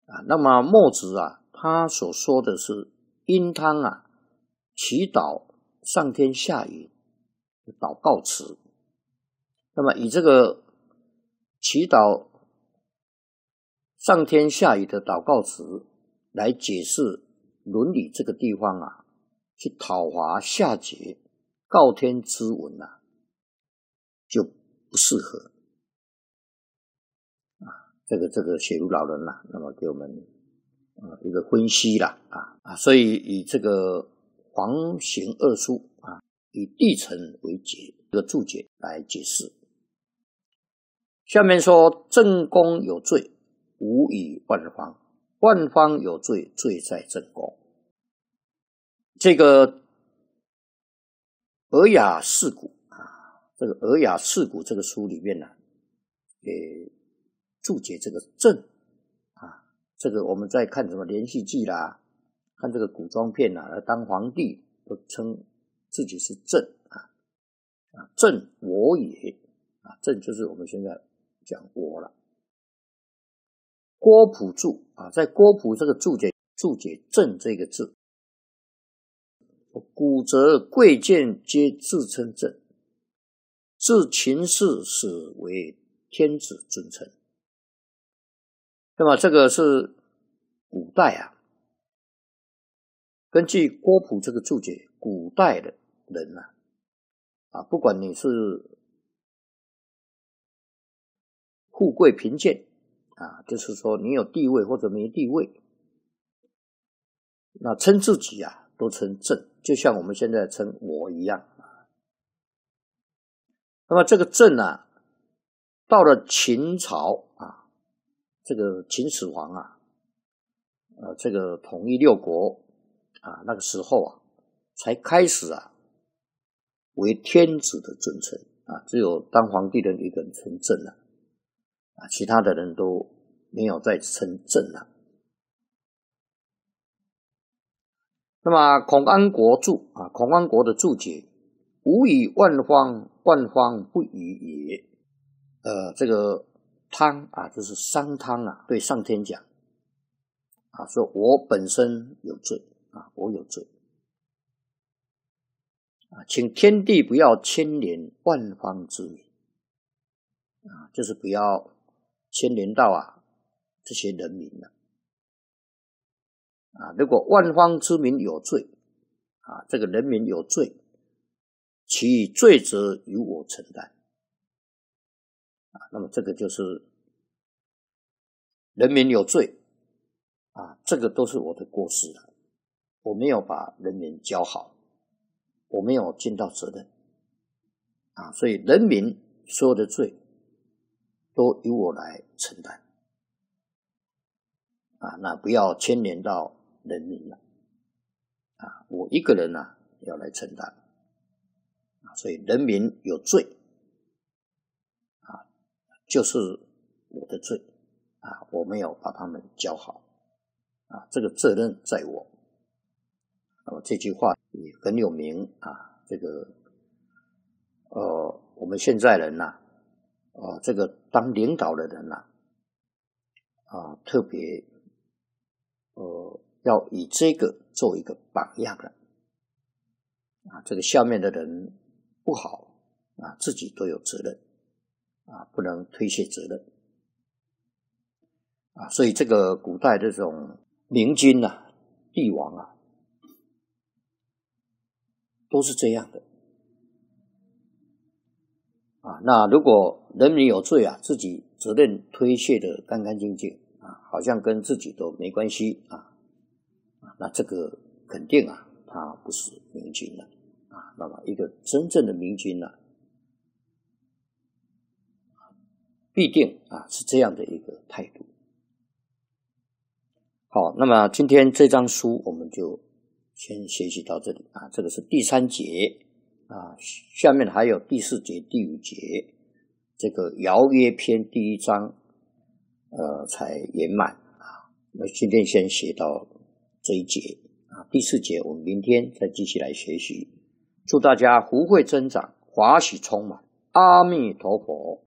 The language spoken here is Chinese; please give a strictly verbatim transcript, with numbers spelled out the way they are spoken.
啊。那么墨子啊，他所说的是殷汤啊，祈祷上天下雨，祷告词。那么以这个祈祷上天下雨的祷告词来解释伦理这个地方啊，去讨伐夏桀告天之文啊，就不适合啊。这个这个写如老人啊，那么给我们呃一个分析啦啊啊，所以以这个黄行二书啊，以地层为解这个注解来解释。下面说正宫有罪，无以万方；万方有罪，罪在正宫。这个《尔雅释古》啊，这个《尔雅释古》这个书里面呢、啊，给注解这个正啊，这个我们在看什么连续剧啦，看这个古装片啦，当皇帝都称自己是正啊啊，正我也啊，正就是我们现在讲我了。郭璞注啊，在郭璞这个注解注解正这个字，古则贵贱皆自称正，自秦氏始为天子尊称。那么这个是古代啊，根据郭璞这个注解，古代的人啊，啊，不管你是富贵贫贱啊，就是说你有地位或者没地位，那称自己啊都称正，就像我们现在称我一样。那么这个正啊，到了秦朝啊，这个秦始皇啊，呃，这个统一六国啊，那个时候啊，才开始啊为天子的尊称啊，只有当皇帝的一个人称正了啊，其他的人都没有再称正了。那么孔安国注啊，孔安国的注解，吾以万方，万方不与也。呃，这个汤啊，就是商汤啊，对上天讲啊，说我本身有罪啊，我有罪啊，请天地不要牵连万方之民啊，就是不要牵连到啊这些人民了啊。如果万方之民有罪啊，这个人民有罪，其罪责由我承担啊。那么这个就是人民有罪啊，这个都是我的过失了，我没有把人民教好，我没有尽到责任啊，所以人民所有的罪都由我来承担啊，那不要牵连到人民了啊，我一个人啊要来承担啊，所以人民有罪啊，就是我的罪啊，我没有把他们教好啊，这个责任在我。那么这句话也很有名啊，这个呃，我们现在人呐、啊，呃，这个当领导的人呐、啊，啊，特别呃要以这个做一个榜样的啊，这个下面的人不好啊，自己都有责任啊，不能推卸责任啊，所以这个古代这种明君啊、帝王啊，都是这样的啊。那如果人民有罪啊，自己责任推卸的干干净净啊，好像跟自己都没关系啊，那这个肯定啊，他不是明君了啊。那么一个真正的明君呢，必定啊是这样的一个态度。好，那么今天这章书我们就先学习到这里啊，这个是第三节啊，下面还有第四节、第五节，这个尧曰篇第一章呃才圆满啊。那今天先学到这一节啊，第四节我们明天再继续来学习。祝大家福慧增长，华喜充满，阿弥陀佛。